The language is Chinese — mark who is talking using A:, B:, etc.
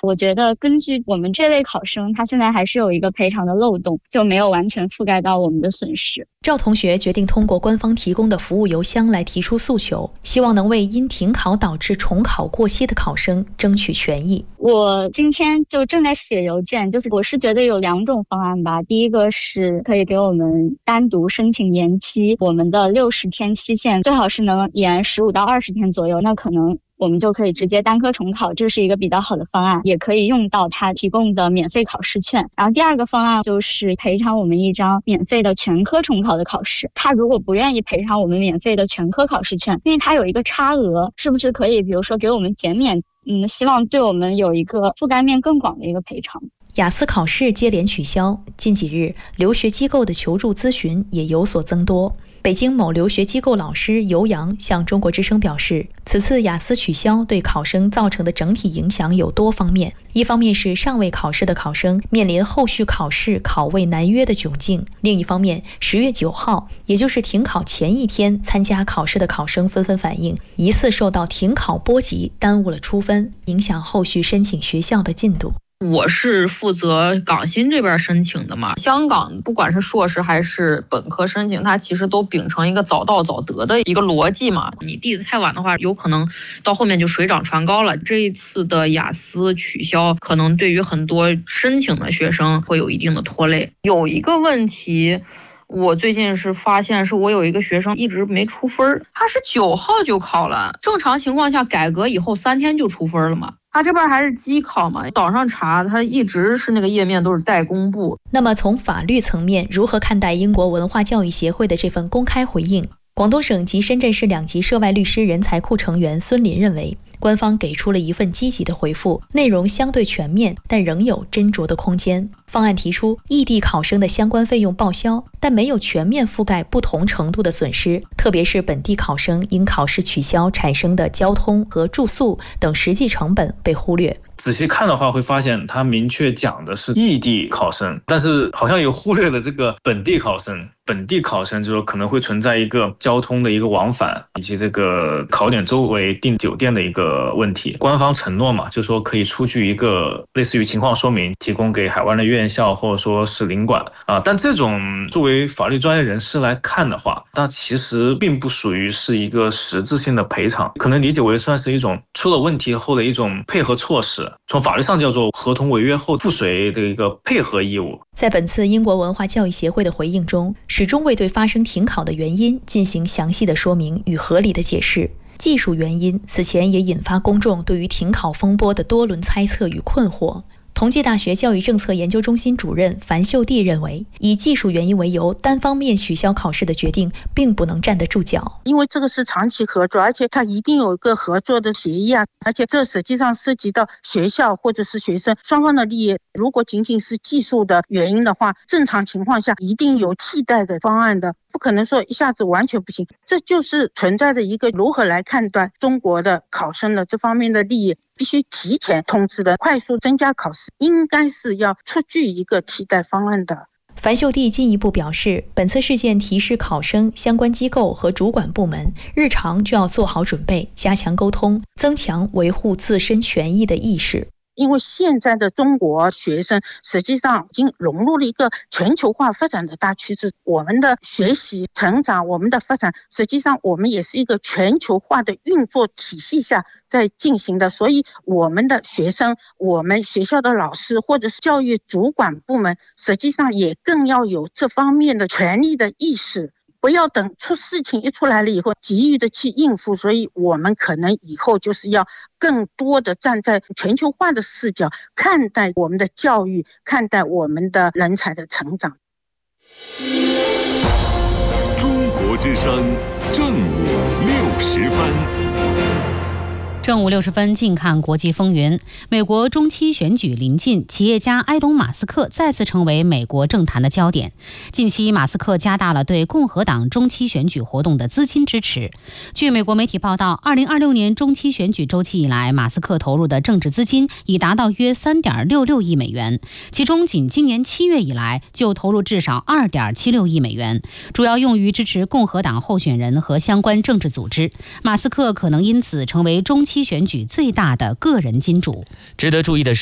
A: 我觉得根据我们这类考生，他现在还是有一个赔偿的漏洞，就没有完全覆盖到我们的损失。
B: 赵同学决定通过官方提供的服务邮箱来提出诉求，希望能为因停考导致重考过期的考生争取权益。
A: 我今天就正在写邮件，我是觉得有2种方案吧。第一个是可以给我们单独申请延期我们的60天期限，最好是能延15到20天左右，那可能我们就可以直接单科重考，这是一个比较好的方案，也可以用到他提供的免费考试券。然后第二个方案就是赔偿我们一张免费的全科重考的考试。他如果不愿意赔偿我们免费的全科考试券，因为他有一个差额，是不是可以比如说给我们减免？希望对我们有一个覆盖面更广的一个赔偿。
B: 雅思考试接连取消，近几日留学机构的求助咨询也有所增多。北京某留学机构老师尤洋向中国之声表示，此次雅思取消对考生造成的整体影响有多方面，一方面是尚未考试的考生面临后续考试考位难约的窘境，另一方面10月9号，也就是停考前一天参加考试的考生纷纷反映，疑似受到停考波及，耽误了出分，影响后续申请学校的进度。
C: 我是负责港新这边申请的嘛，香港不管是硕士还是本科申请，它其实都秉承一个早到早得的一个逻辑嘛。你递的太晚的话，有可能到后面就水涨船高了。这一次的雅思取消，可能对于很多申请的学生会有一定的拖累。有一个问题，我最近是发现是我有一个学生一直没出分，他是9号就考了，正常情况下改革以后3天就出分了嘛。他这边还是机考嘛，岛上查他一直是那个页面都是待公布。
B: 那么从法律层面，如何看待英国文化教育协会的这份公开回应？广东省及深圳市2级涉外律师人才库成员孙林认为，官方给出了一份积极的回复，内容相对全面，但仍有斟酌的空间。方案提出异地考生的相关费用报销，但没有全面覆盖不同程度的损失，特别是本地考生因考试取消产生的交通和住宿等实际成本被忽略。
D: 仔细看的话，会发现他明确讲的是异地考生，但是好像也忽略了这个本地考生。本地考生就是可能会存在一个交通的一个往返，以及这个考点周围订酒店的一个问题。官方承诺嘛，就说可以出具一个类似于情况说明，提供给海外的院校或者说是领馆啊。但这种作为法律专业人士来看的话，那其实并不属于是一个实质性的赔偿，可能理解为算是一种出了问题后的一种配合措施。从法律上叫做合同违约后附随的一个配合义务。
B: 在本次英国文化教育协会的回应中，始终未对发生停考的原因进行详细的说明与合理的解释。技术原因此前也引发公众对于停考风波的多轮猜测与困惑。同济大学教育政策研究中心主任樊秀娣认为，以技术原因为由单方面取消考试的决定并不能站得住脚，
E: 因为这个是长期合作，而且它一定有一个合作的协议啊，而且这实际上涉及到学校或者是学生双方的利益。如果仅仅是技术的原因的话，正常情况下一定有替代的方案的，不可能说一下子完全不行。这就是存在的一个如何来判断中国的考生的这方面的利益，必须提前通知的，快速增加考试应该是要出具一个替代方案的。
B: 樊秀娣进一步表示，本次事件提示考生、相关机构和主管部门日常就要做好准备，加强沟通，增强维护自身权益的意识。
E: 因为现在的中国学生实际上已经融入了一个全球化发展的大趋势，我们的学习成长，我们的发展，实际上我们也是一个全球化的运作体系下在进行的，所以我们的学生，我们学校的老师或者是教育主管部门，实际上也更要有这方面的权利的意识，不要等出事情一出来了以后急于的去应付。所以我们可能以后就是要更多的站在全球化的视角看待我们的教育，看待我们的人才的成长。
F: 中国之声正午60分。
G: 正午60分，近看国际风云。美国中期选举临近，企业家埃隆·马斯克再次成为美国政坛的焦点。近期，马斯克加大了对共和党中期选举活动的资金支持。据美国媒体报道，2026年中期选举周期以来，马斯克投入的政治资金已达到约3.66亿美元，其中仅今年7月以来就投入至少2.76亿美元，主要用于支持共和党候选人和相关政治组织。马斯克可能因此成为中期选举最大的个人金主。
H: 值得注意的是，